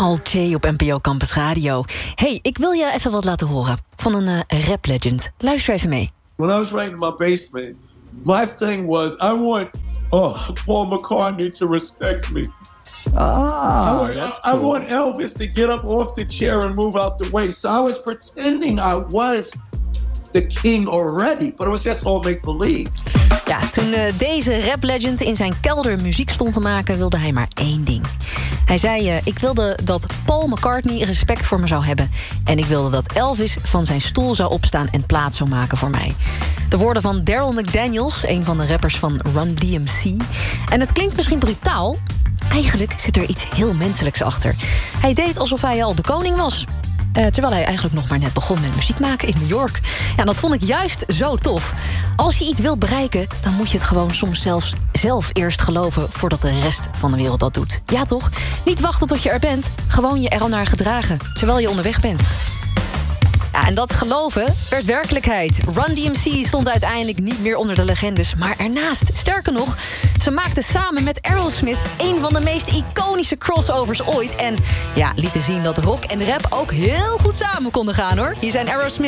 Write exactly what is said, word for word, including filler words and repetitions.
Al J op N P O Campus Radio. Hey, ik wil je even wat laten horen van een uh, rap legend. Luister even mee. When I was writing in my basement, my thing was I want oh, Paul McCartney to respect me. Ah, I, want, that's I cool. want Elvis to get up off the chair and move out the way. So I was pretending I was the king already, but it was just all make-believe. Ja, toen uh, deze rap legend in zijn kelder muziek stond te maken, wilde hij maar één ding. Hij zei, uh, ik wilde dat Paul McCartney respect voor me zou hebben. En ik wilde dat Elvis van zijn stoel zou opstaan en plaats zou maken voor mij. De woorden van Daryl McDaniels, een van de rappers van Run D M C. En het klinkt misschien brutaal. Eigenlijk zit er iets heel menselijks achter. Hij deed alsof hij al de koning was. Uh, terwijl hij eigenlijk nog maar net begon met muziek maken in New York. Ja, en dat vond ik juist zo tof. Als je iets wilt bereiken, dan moet je het gewoon soms zelfs zelf eerst geloven voordat de rest van de wereld dat doet. Ja toch? Niet wachten tot je er bent. Gewoon je er al naar gedragen, terwijl je onderweg bent. Ja, en dat geloven werd werkelijkheid. Run D M C stond uiteindelijk niet meer onder de legendes, maar ernaast. Sterker nog, ze maakten samen met Aerosmith een van de meest iconische crossovers ooit. En ja, lieten zien dat rock en rap ook heel goed samen konden gaan, hoor. Hier zijn Aerosmith